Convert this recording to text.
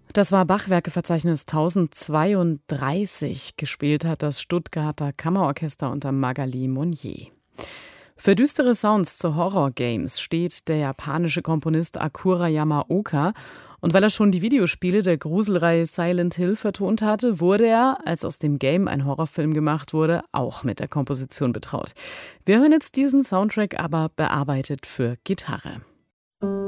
Das war Bachwerkeverzeichnis 1032. Gespielt hat das Stuttgarter Kammerorchester unter Magali Monnier. Für düstere Sounds zu Horror-Games steht der japanische Komponist Akira Yamaoka. Und weil er schon die Videospiele der Gruselreihe Silent Hill vertont hatte, wurde er, als aus dem Game ein Horrorfilm gemacht wurde, auch mit der Komposition betraut. Wir hören jetzt diesen Soundtrack aber bearbeitet für Gitarre.